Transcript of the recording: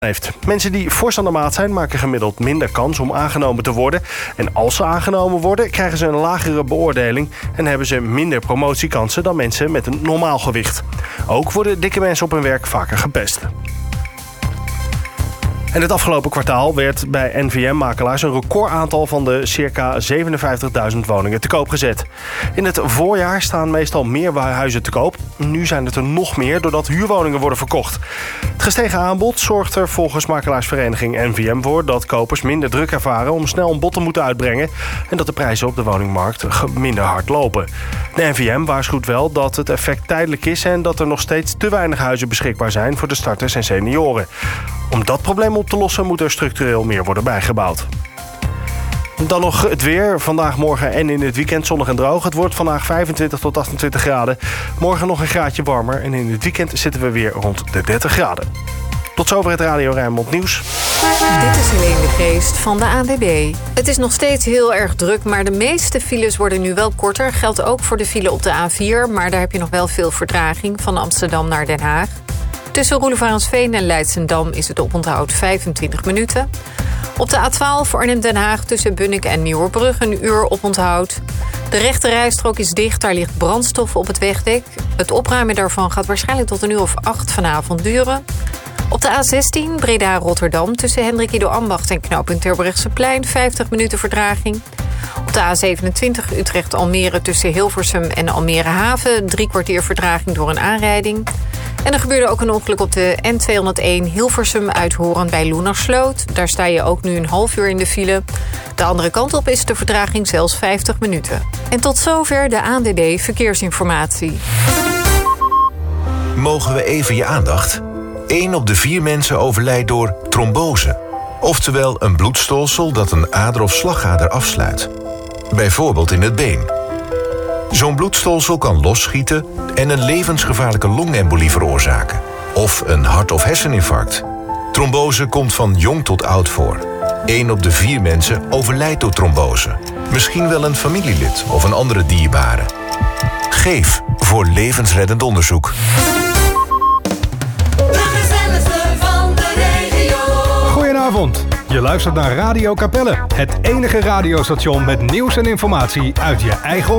heeft. Mensen die fors aan de maat zijn maken gemiddeld minder kans om aangenomen te worden. En als ze aangenomen worden, krijgen ze een lagere beoordeling en hebben ze minder promotiekansen dan mensen met een normaal gewicht. Ook worden dikke mensen op hun werk vaker gepest. En het afgelopen kwartaal werd bij NVM-makelaars een recordaantal van de circa 57.000 woningen te koop gezet. In het voorjaar staan meestal meer huizen te koop. Nu zijn het er nog meer doordat huurwoningen worden verkocht. Het gestegen aanbod zorgt er volgens makelaarsvereniging NVM voor dat kopers minder druk ervaren om snel een bod te moeten uitbrengen en dat de prijzen op de woningmarkt minder hard lopen. De NVM waarschuwt wel dat het effect tijdelijk is en dat er nog steeds te weinig huizen beschikbaar zijn voor de starters en senioren. Om dat probleem op te lossen moet er structureel meer worden bijgebouwd. Dan nog het weer. Vandaag, morgen en in het weekend zonnig en droog. Het wordt vandaag 25 tot 28 graden. Morgen nog een graadje warmer. En in het weekend zitten we weer rond de 30 graden. Tot zover het Radio Rijnmond nieuws. Dit is Helene de Geest van de ANWB. Het is nog steeds heel erg druk, maar de meeste files worden nu wel korter. Geldt ook voor de file op de A4, maar daar heb je nog wel veel vertraging van Amsterdam naar Den Haag. Tussen Roelevarensveen en Leidsendam is het oponthoud 25 minuten. Op de A12 voor Arnhem-Den Haag tussen Bunnik en Nieuwerbrug een uur oponthoud. De rechte rijstrook is dicht, daar ligt brandstof op het wegdek. Het opruimen daarvan gaat waarschijnlijk tot een uur of 8 vanavond duren. Op de A16 Breda-Rotterdam tussen Hendrik Ido Ambacht en knooppunt Terbrechtseplein 50 minuten vertraging. Op de A27 Utrecht-Almere tussen Hilversum en Almere Haven 3 kwartier vertraging door een aanrijding. En er gebeurde ook een ongeluk op de N201 Hilversum-Uithoren bij Loenersloot. Daar sta je ook nu een half uur in de file. De andere kant op is de vertraging zelfs 50 minuten. En tot zover de ANWB Verkeersinformatie. Mogen we even je aandacht? 1 op de 4 mensen overlijdt door trombose. Oftewel een bloedstolsel dat een ader of slagader afsluit. Bijvoorbeeld in het been. Zo'n bloedstolsel kan losschieten en een levensgevaarlijke longembolie veroorzaken. Of een hart- of herseninfarct. Trombose komt van jong tot oud voor. 1 op de 4 mensen overlijdt door trombose. Misschien wel een familielid of een andere dierbare. Geef voor levensreddend onderzoek. Goedenavond. Je luistert naar Radio Capelle. Het enige radiostation met nieuws en informatie uit je eigen